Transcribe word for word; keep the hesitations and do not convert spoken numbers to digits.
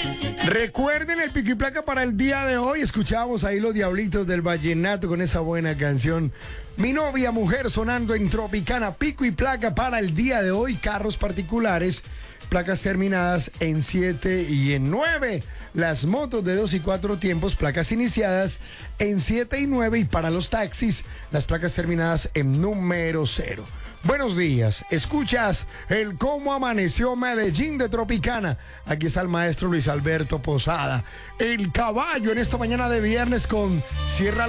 Recuerden el pico y placa para el día de hoy. Escuchamos ahí los Diablitos del Vallenato con esa buena canción. Mi novia mujer sonando en Tropicana. Pico y placa para el día de hoy. Carros particulares, placas terminadas en siete y en nueve. Las motos de dos y cuatro tiempos, placas iniciadas en siete y nueve. Y para los taxis, las placas terminadas en número cero. Buenos días, escuchas el Cómo Amaneció Medellín de Tropicana. Aquí está el maestro Luis Alberto Posada, el caballo en esta mañana de viernes con Sierra